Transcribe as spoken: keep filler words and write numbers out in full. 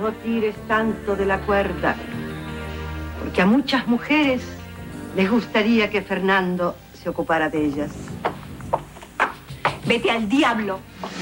No tires tanto de la cuerda, porque a muchas mujeres les gustaría que Fernando se ocupara de ellas. Vete al diablo.